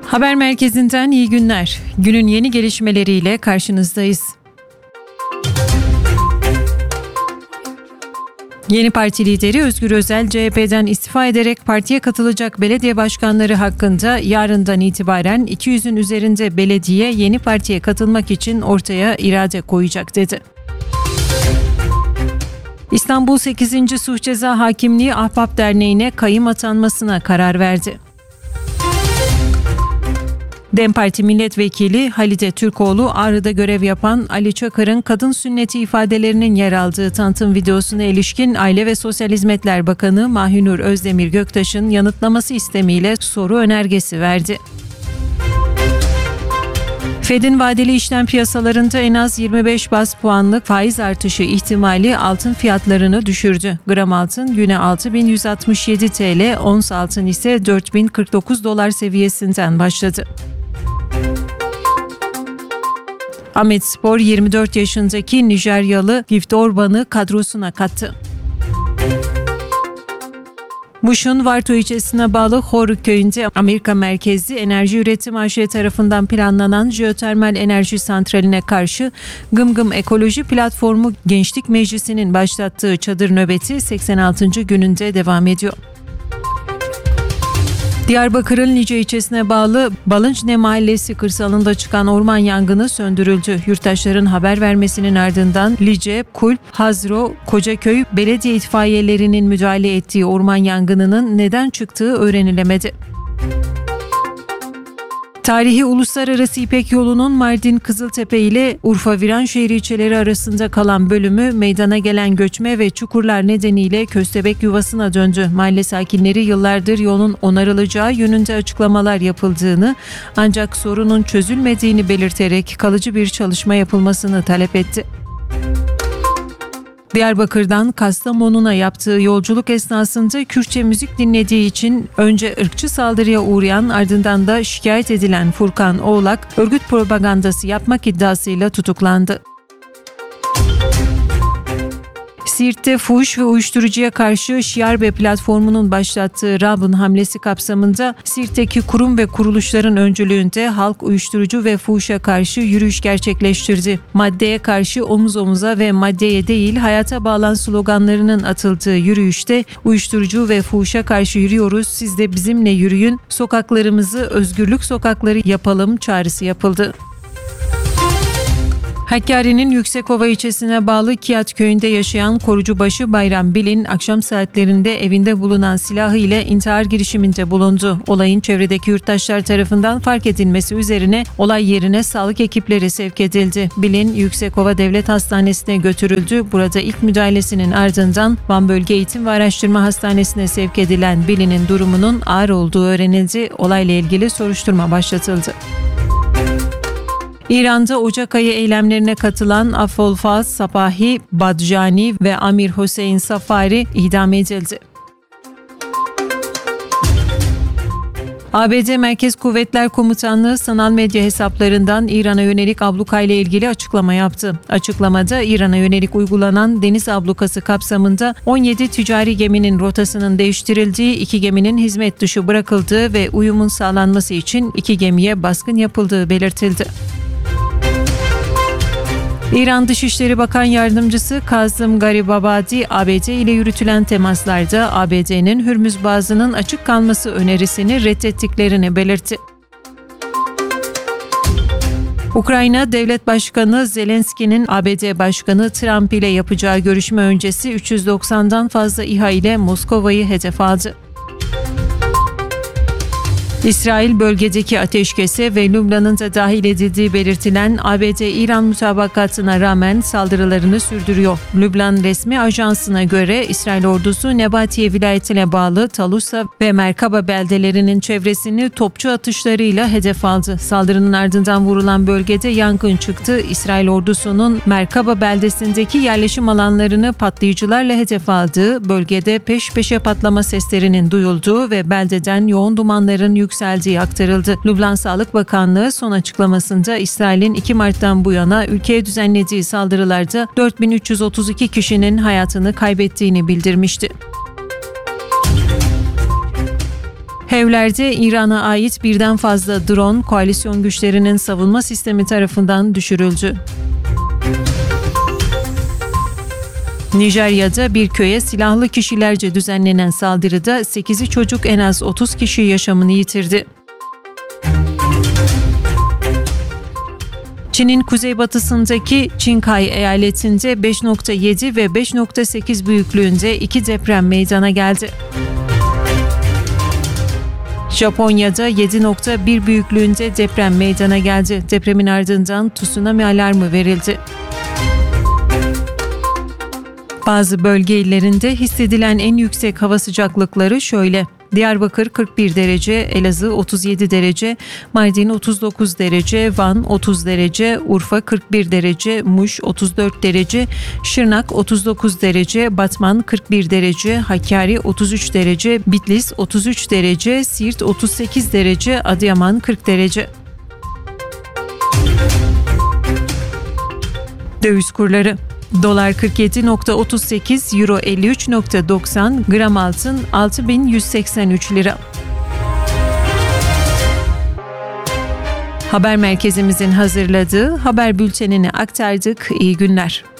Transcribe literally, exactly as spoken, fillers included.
Haber merkezinden iyi günler. Günün yeni gelişmeleriyle karşınızdayız. Yeni Parti lideri Özgür Özel, C H P'den istifa ederek partiye katılacak belediye başkanları hakkında yarından itibaren iki yüzün üzerinde belediye yeni partiye katılmak için ortaya irade koyacak dedi. İstanbul sekizinci Suç Ceza Hakimliği Ahbap Derneği'ne kayyım atanmasına karar verdi. DEM Parti Milletvekili Halide Türkoğlu, Ağrı'da görev yapan Ali Çakır'ın kadın sünneti ifadelerinin yer aldığı tanıtım videosuna ilişkin Aile ve Sosyal Hizmetler Bakanı Mahinur Özdemir Göktaş'ın yanıtlaması istemiyle soru önergesi verdi. Fed'in vadeli işlem piyasalarında en az yirmi beş baz puanlık faiz artışı ihtimali altın fiyatlarını düşürdü. Gram altın güne altı bin yüz altmış yedi TL, ons altın ise dört bin kırk dokuz dolar seviyesinden başladı. Ahmetspor yirmi dört yaşındaki Nijeryalı Gift Orban'ı kadrosuna kattı. Muş'un Varto ilçesine bağlı Horuk köyünde Amerika merkezli Enerji Üretim A Ş tarafından planlanan jeotermal enerji santraline karşı Gımgım Ekoloji Platformu Gençlik Meclisi'nin başlattığı çadır nöbeti seksen altıncı gününde devam ediyor. Diyarbakır'ın Lice ilçesine bağlı Balıncne Mahallesi kırsalında çıkan orman yangını söndürüldü. Yurttaşların haber vermesinin ardından Lice, Kulp, Hazro, Kocaköy belediye itfaiyelerinin müdahale ettiği orman yangınının neden çıktığı öğrenilemedi. Tarihi Uluslararası İpek Yolu'nun Mardin Kızıltepe ile Urfa Viranşehir ilçeleri arasında kalan bölümü meydana gelen göçme ve çukurlar nedeniyle köstebek yuvasına döndü. Mahalle sakinleri yıllardır yolun onarılacağı yönünde açıklamalar yapıldığını, ancak sorunun çözülmediğini belirterek kalıcı bir çalışma yapılmasını talep etti. Diyarbakır'dan Kastamonu'na yaptığı yolculuk esnasında Kürtçe müzik dinlediği için önce ırkçı saldırıya uğrayan, ardından da şikayet edilen Furkan Oğlak, örgüt propagandası yapmak iddiasıyla tutuklandı. Siirt'te fuhuş ve uyuşturucuya karşı Şiarbe platformunun başlattığı Rab'ın hamlesi kapsamında Siirt'teki kurum ve kuruluşların öncülüğünde halk uyuşturucu ve fuhuşa karşı yürüyüş gerçekleştirdi. Maddeye karşı omuz omuza ve maddeye değil hayata bağlan sloganlarının atıldığı yürüyüşte uyuşturucu ve fuhuşa karşı yürüyoruz, siz de bizimle yürüyün, sokaklarımızı özgürlük sokakları yapalım çağrısı yapıldı. Hakkari'nin Yüksekova ilçesine bağlı Kiyat köyünde yaşayan korucubaşı Bayram Bilin, akşam saatlerinde evinde bulunan silahı ile intihar girişiminde bulundu. Olayın çevredeki yurttaşlar tarafından fark edilmesi üzerine olay yerine sağlık ekipleri sevk edildi. Bilin, Yüksekova Devlet Hastanesi'ne götürüldü. Burada ilk müdahalesinin ardından Van Bölge Eğitim ve Araştırma Hastanesi'ne sevk edilen Bilin'in durumunun ağır olduğu öğrenildi. Olayla ilgili soruşturma başlatıldı. İran'da Ocak ayı eylemlerine katılan Afolfaz Sapahi Badjani ve Amir Hossein Safari idam edildi. A B D Merkez Kuvvetler Komutanlığı sanal medya hesaplarından İran'a yönelik ablukayla ilgili açıklama yaptı. Açıklamada İran'a yönelik uygulanan deniz ablukası kapsamında on yedi ticari geminin rotasının değiştirildiği, iki geminin hizmet dışı bırakıldığı ve uyumun sağlanması için iki gemiye baskın yapıldığı belirtildi. İran Dışişleri Bakan Yardımcısı Kazım Garibabadi, A B D ile yürütülen temaslarda A B D'nin Hürmüz Boğazı'nın açık kalması önerisini reddettiklerini belirtti. Ukrayna Devlet Başkanı Zelenski'nin A B D Başkanı Trump ile yapacağı görüşme öncesi üç yüz doksandan fazla İHA ile Moskova'yı hedef aldı. İsrail bölgedeki ateşkese ve Lübnan'ın da dahil edildiği belirtilen A B D-İran mutabakatına rağmen saldırılarını sürdürüyor. Lübnan resmi ajansına göre İsrail ordusu Nebatiye vilayetine bağlı Talusa ve Merkaba beldelerinin çevresini topçu atışlarıyla hedef aldı. Saldırının ardından vurulan bölgede yangın çıktı. İsrail ordusunun Merkaba beldesindeki yerleşim alanlarını patlayıcılarla hedef aldığı, bölgede peş peşe patlama seslerinin duyulduğu ve beldeden yoğun dumanların yükseldiği aktarıldı. Lübnan Sağlık Bakanlığı son açıklamasında İsrail'in iki Mart'tan bu yana ülkeye düzenlediği saldırılarda dört bin üç yüz otuz iki kişinin hayatını kaybettiğini bildirmişti. Hevler'de İran'a ait birden fazla drone koalisyon güçlerinin savunma sistemi tarafından düşürüldü. Nijerya'da bir köye silahlı kişilerce düzenlenen saldırıda sekizi çocuk en az otuz kişi yaşamını yitirdi. Çin'in kuzeybatısındaki Qinghai eyaletinde beş nokta yedi ve beş nokta sekiz büyüklüğünde iki deprem meydana geldi. Japonya'da yedi nokta bir büyüklüğünde deprem meydana geldi. Depremin ardından tsunami alarmı verildi. Bazı bölge illerinde hissedilen en yüksek hava sıcaklıkları şöyle: Diyarbakır kırk bir derece, Elazığ otuz yedi derece, Mardin otuz dokuz derece, Van otuz derece, Urfa kırk bir derece, Muş otuz dört derece, Şırnak otuz dokuz derece, Batman kırk bir derece, Hakkari otuz üç derece, Bitlis otuz üç derece, Siirt otuz sekiz derece, Adıyaman kırk derece. Döviz kurları: Dolar kırk yedi nokta otuz sekiz, Euro elli üç nokta doksan, gram altın altı bin yüz seksen üç lira. Haber merkezimizin hazırladığı haber bültenini aktardık. İyi günler.